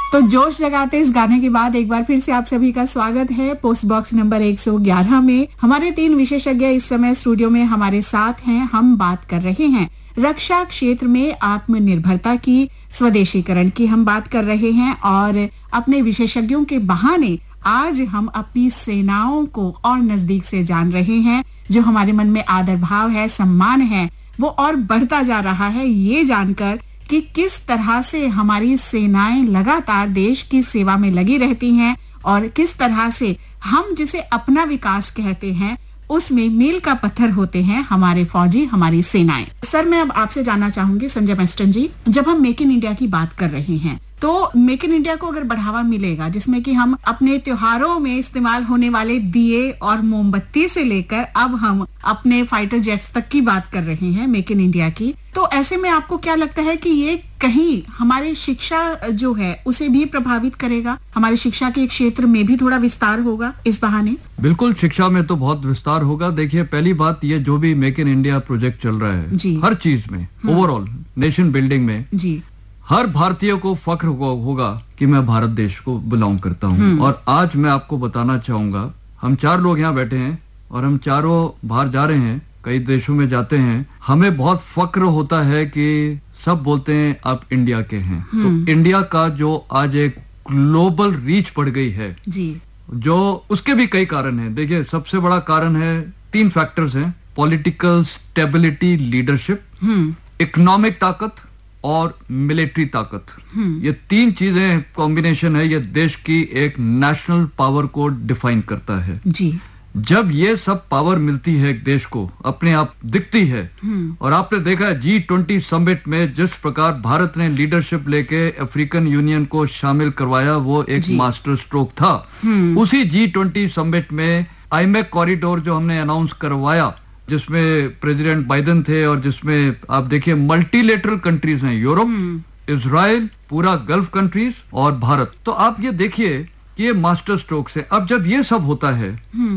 तो जोश जगाते इस गाने के बाद एक बार फिर से आप सभी का स्वागत है पोस्ट बॉक्स नंबर 111 में। हमारे 3 विशेषज्ञ इस समय स्टूडियो में हमारे साथ हैं। हम बात कर रहे हैं रक्षा क्षेत्र में आत्मनिर्भरता की, स्वदेशीकरण की हम बात कर रहे हैं और अपने विशेषज्ञों के बहाने आज हम अपनी सेनाओं को और नजदीक से जान रहे हैं। जो हमारे मन में आदर भाव है, सम्मान है, वो और बढ़ता जा रहा है ये जानकर कि किस तरह से हमारी सेनाएं लगातार देश की सेवा में लगी रहती हैं और किस तरह से हम जिसे अपना विकास कहते हैं उसमें मील का पत्थर होते हैं हमारे फौजी, हमारी सेनाएं। सर, मैं अब आपसे जानना चाहूंगी संजय मेस्टन जी, जब हम मेक इन इंडिया की बात कर रहे हैं तो मेक इन इंडिया को अगर बढ़ावा मिलेगा जिसमें कि हम अपने त्योहारों में इस्तेमाल होने वाले दिए और मोमबत्ती से लेकर अब हम अपने फाइटर जेट्स तक की बात कर रहे हैं मेक इन इंडिया की, तो ऐसे में आपको क्या लगता है कि ये कहीं हमारी शिक्षा जो है उसे भी प्रभावित करेगा? हमारी शिक्षा के क्षेत्र में भी थोड़ा विस्तार होगा इस बहाने? बिल्कुल, शिक्षा में तो बहुत विस्तार होगा। देखिए, पहली बात ये जो भी मेक इन इंडिया प्रोजेक्ट चल रहा है हर चीज में, ओवरऑल नेशन बिल्डिंग में जी, हर भारतीय को फख्र होगा कि मैं भारत देश को बिलोंग करता हूँ। और आज मैं आपको बताना चाहूंगा, हम 4 लोग यहाँ बैठे हैं और हम चारों बाहर जा रहे हैं, कई देशों में जाते हैं। हमें बहुत फख्र होता है कि सब बोलते हैं आप इंडिया के हैं। तो इंडिया का जो आज एक ग्लोबल रीच बढ़ गई है जी, जो उसके भी कई कारण हैं। देखिए, सबसे बड़ा कारण है 3 फैक्टर्स हैं: पॉलिटिकल स्टेबिलिटी, लीडरशिप, इकोनॉमिक ताकत और मिलिट्री ताकत। ये 3 चीजें कॉम्बिनेशन है, ये देश की एक नेशनल पावर को डिफाइन करता है जी। जब ये सब पावर मिलती है एक देश को, अपने आप दिखती है। और आपने देखा है G20 समिट में जिस प्रकार भारत ने लीडरशिप लेके अफ्रीकन यूनियन को शामिल करवाया, वो एक मास्टर स्ट्रोक था। उसी G20 समिट में आईमेक कॉरिडोर जो हमने अनाउंस करवाया, जिसमें प्रेसिडेंट बाइडेन थे और जिसमें आप देखिए मल्टीलेटरल कंट्रीज हैं, यूरोप, इजराइल, पूरा गल्फ कंट्रीज और भारत। तो आप ये देखिए कि ये मास्टर स्ट्रोक्स है। अब जब ये सब होता है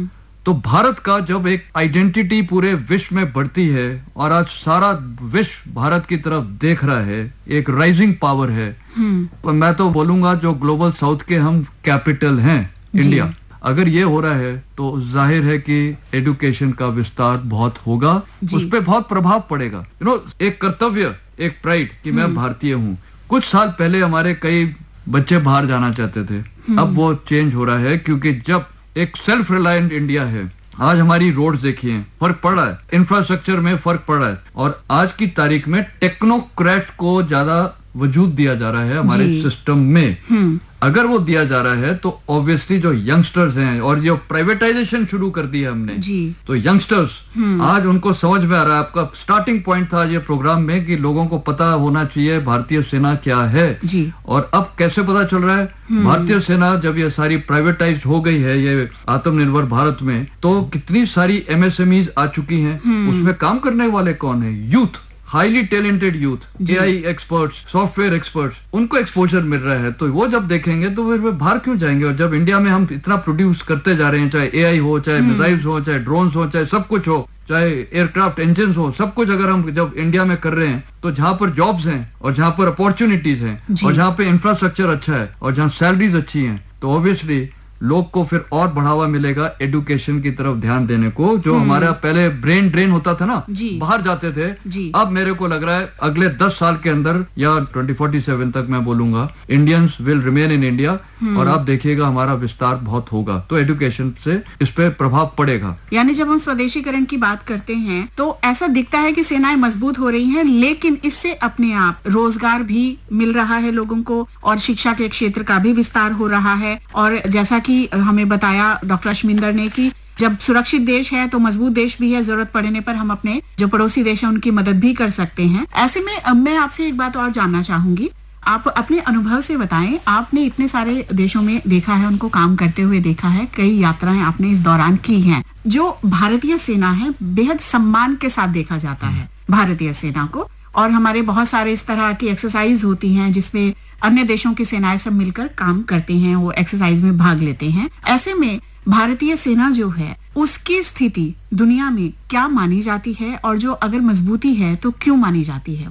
तो भारत का जब एक आइडेंटिटी पूरे विश्व में बढ़ती है और आज सारा विश्व भारत की तरफ देख रहा है, एक राइजिंग पावर है। और मैं तो बोलूंगा जो ग्लोबल साउथ के हम कैपिटल हैं इंडिया, अगर ये हो रहा है तो जाहिर है कि एजुकेशन का विस्तार बहुत होगा, उस पर बहुत प्रभाव पड़ेगा। एक कर्तव्य, एक प्राइड कि मैं भारतीय हूँ। कुछ साल पहले हमारे कई बच्चे बाहर जाना चाहते थे, अब वो चेंज हो रहा है क्योंकि जब एक सेल्फ रिलायंट इंडिया है, आज हमारी रोड्स देखिए, फर्क पड़ रहा है, इंफ्रास्ट्रक्चर में फर्क पड़ रहा है और आज की तारीख में टेक्नोक्रेट्स को ज्यादा वजूद दिया जा रहा है हमारे सिस्टम में। अगर वो दिया जा रहा है तो ऑब्वियसली जो यंगस्टर्स हैं और जो प्राइवेटाइजेशन शुरू कर दी है हमने, तो यंगस्टर्स आज उनको समझ में आ रहा है। आपका स्टार्टिंग पॉइंट था ये प्रोग्राम में कि लोगों को पता होना चाहिए भारतीय सेना क्या है और अब कैसे पता चल रहा है भारतीय सेना जब ये सारी प्राइवेटाइज हो गई है, ये आत्मनिर्भर भारत में, तो कितनी सारी MSMEs आ चुकी हैं। उसमें काम करने वाले कौन है? Youth, highly talented youth, AI experts, software experts, उनको एक्सपोजर मिल रहा है। तो वो जब देखेंगे तो फिर वे बाहर क्यों जाएंगे? और जब इंडिया में हम इतना प्रोड्यूस करते जा रहे हैं, चाहे AI हो, चाहे मिसाइल्स हो, चाहे ड्रोन्स हो, चाहे सब कुछ हो, चाहे एयरक्राफ्ट इंजन हो, सब कुछ अगर हम जब इंडिया में कर रहे हैं, तो जहाँ पर जॉब्स हैं और जहाँ पर अपॉर्चुनिटीज हैं और जहाँ पे इंफ्रास्ट्रक्चर अच्छा है और जहाँ सैलरीज अच्छी हैं, तो ऑब्वियसली लोग को फिर और बढ़ावा मिलेगा एजुकेशन की तरफ ध्यान देने को। जो हमारा पहले ब्रेन ड्रेन होता था ना, बाहर जाते थे, अब मेरे को लग रहा है अगले 10 साल के अंदर या 2047 तक मैं बोलूंगा Indians will remain in India और आप देखिएगा हमारा विस्तार बहुत होगा। तो एजुकेशन से इस पे प्रभाव पड़ेगा। यानी जब हम स्वदेशीकरण की बात करते हैं तो ऐसा दिखता है कि सेनाएं मजबूत हो रही हैं, लेकिन इससे अपने आप रोजगार भी मिल रहा है लोगों को और शिक्षा के क्षेत्र का भी विस्तार हो रहा है। और जैसा कि हमें बताया डॉक्टर अश्विंदर ने कि जब सुरक्षित देश है तो मजबूत देश भी है, जरूरत पड़ने पर हम अपने जो पड़ोसी देश है उनकी मदद भी कर सकते हैं। ऐसे में अब मैं आपसे एक बात और जानना चाहूंगी, आप अपने अनुभव से बताएं, आपने इतने सारे देशों में देखा है, उनको काम करते हुए देखा है, कई यात्राएं आपने इस दौरान की हैं। जो भारतीय सेना है बेहद सम्मान के साथ देखा जाता है भारतीय सेना को, और हमारे बहुत सारे इस तरह की एक्सरसाइज होती हैं जिसमें अन्य देशों की सेनाएं सब मिलकर काम करते हैं, वो एक्सरसाइज में भाग लेते हैं। ऐसे में भारतीय सेना जो है उसकी स्थिति दुनिया में क्या मानी जाती है और जो अगर मजबूती है तो क्यों मानी जाती है?